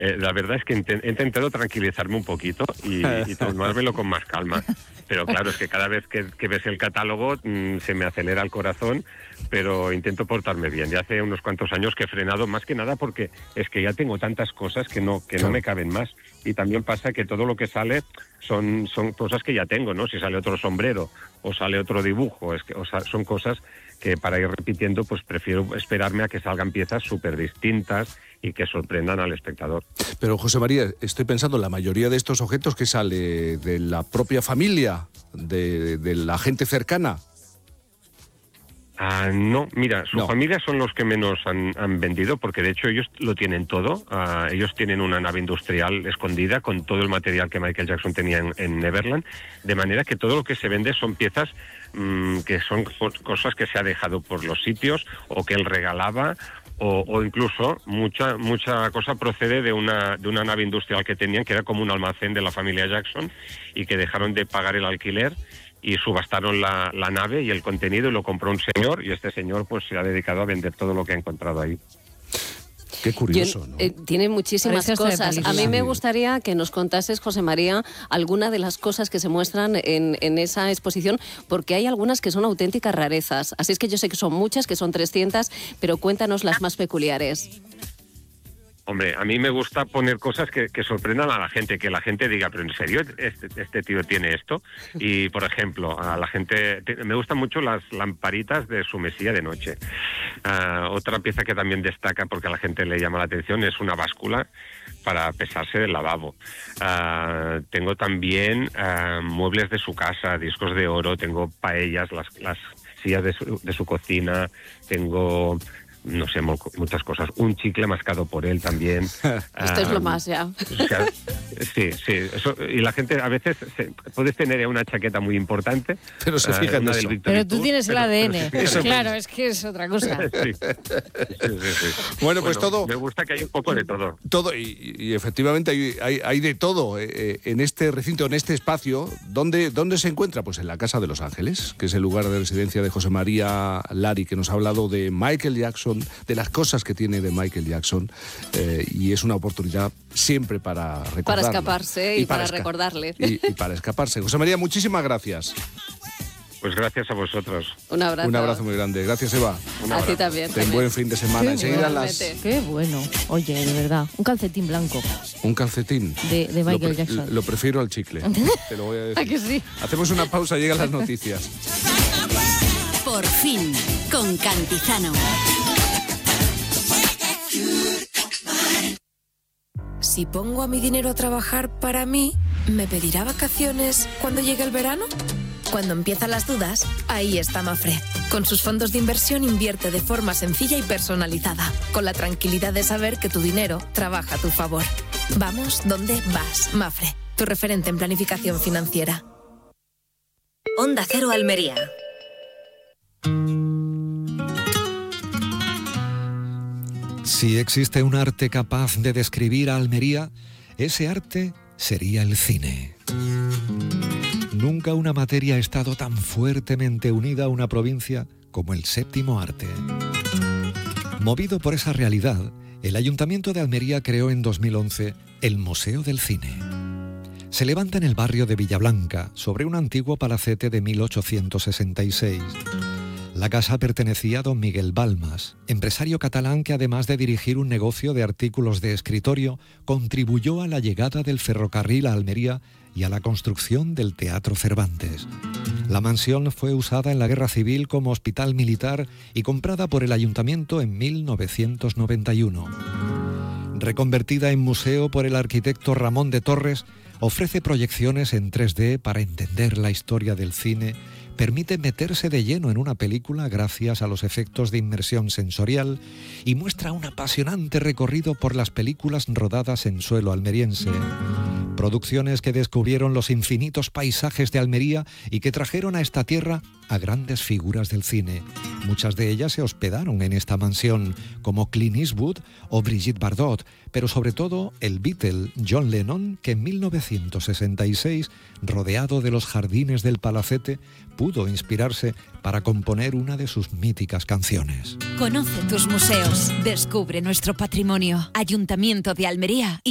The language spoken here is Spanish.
La verdad es que he intentado tranquilizarme un poquito y tomármelo con más calma. Pero claro, es que cada vez que ves el catálogo se me acelera el corazón, pero intento portarme bien. Ya hace unos cuantos años que he frenado, más que nada porque es que ya tengo tantas cosas que no me caben más. Y también pasa que todo lo que sale son cosas que ya tengo, ¿no? Si sale otro sombrero o sale otro dibujo, son cosas que para ir repitiendo pues prefiero esperarme a que salgan piezas súper distintas y que sorprendan al espectador. Pero José María, estoy pensando, la mayoría de estos objetos que sale de la propia familia, de la gente cercana. No, mira, su familia son los que menos han vendido, porque de hecho ellos lo tienen todo. Ellos tienen una nave industrial escondida con todo el material que Michael Jackson tenía en Neverland, de manera que todo lo que se vende son piezas que son cosas que se ha dejado por los sitios o que él regalaba, o incluso mucha cosa procede de una nave industrial que tenían, que era como un almacén de la familia Jackson, y que dejaron de pagar el alquiler y subastaron la nave y el contenido, y lo compró un señor, y este señor pues se ha dedicado a vender todo lo que ha encontrado ahí. Qué curioso, ¿no? Tiene muchísimas cosas. A mí me gustaría que nos contases, José María, alguna de las cosas que se muestran en esa exposición, porque hay algunas que son auténticas rarezas. Así es que yo sé que son muchas, que son 300, pero cuéntanos las más peculiares. Hombre, a mí me gusta poner cosas que sorprendan a la gente, que la gente diga, pero ¿en serio este tío tiene esto? Y, por ejemplo, a la gente me gustan mucho las lamparitas de su mesilla de noche. Otra pieza que también destaca, porque a la gente le llama la atención, es una báscula para pesarse del lavabo. Tengo también muebles de su casa, discos de oro, tengo paellas, las sillas de su cocina, tengo... no sé, muchas cosas. Un chicle mascado por él también. Esto es lo más, ya. O sea, sí. Eso, y la gente a veces puedes tener una chaqueta muy importante. Pero se fija en eso. Pero tú tienes el ADN. Pero claro, es que es otra cosa. Sí. Bueno, pues todo... Me gusta que hay un poco de todo. Todo, y efectivamente hay de todo en este recinto, en este espacio. ¿Dónde se encuentra? Pues en la Casa de los Ángeles, que es el lugar de residencia de José María Lari, que nos ha hablado de Michael Jackson, de las cosas que tiene de Michael Jackson, y es una oportunidad siempre para recordarlo. Para escaparse y para recordarle. Y para escaparse. José María, muchísimas gracias. Pues gracias a vosotros. Un abrazo. Un abrazo muy grande. Gracias, Eva. A ti también. Ten buen fin de semana. Enseguida Qué bueno. Oye, de verdad, un calcetín blanco. Un calcetín. De Michael Jackson. Lo prefiero al chicle. Te lo voy a decir. ¿A que sí? Hacemos una pausa, llegan las noticias. Por fin, con Cantizano. Si pongo a mi dinero a trabajar para mí, ¿me pedirá vacaciones cuando llegue el verano? Cuando empiezan las dudas, ahí está Mafre. Con sus fondos de inversión invierte de forma sencilla y personalizada, con la tranquilidad de saber que tu dinero trabaja a tu favor. Vamos donde vas, Mafre, tu referente en planificación financiera. Onda Cero Almería. Si existe un arte capaz de describir a Almería, ese arte sería el cine. Nunca una materia ha estado tan fuertemente unida a una provincia como el séptimo arte. Movido por esa realidad, el Ayuntamiento de Almería creó en 2011 el Museo del Cine. Se levanta en el barrio de Villablanca, sobre un antiguo palacete de 1866. La casa pertenecía a don Miguel Balmas, empresario catalán que, además de dirigir un negocio de artículos de escritorio, contribuyó a la llegada del ferrocarril a Almería y a la construcción del Teatro Cervantes. La mansión fue usada en la Guerra Civil como hospital militar y comprada por el ayuntamiento en 1991. Reconvertida en museo por el arquitecto Ramón de Torres, ofrece proyecciones en 3D para entender la historia del cine, permite meterse de lleno en una película gracias a los efectos de inmersión sensorial y muestra un apasionante recorrido por las películas rodadas en suelo almeriense. Producciones que descubrieron los infinitos paisajes de Almería y que trajeron a esta tierra a grandes figuras del cine. Muchas de ellas se hospedaron en esta mansión, como Clint Eastwood o Brigitte Bardot, pero sobre todo el Beatle John Lennon, que en 1966, rodeado de los jardines del palacete, pudo inspirarse para componer una de sus míticas canciones. Conoce tus museos, descubre nuestro patrimonio. Ayuntamiento de Almería.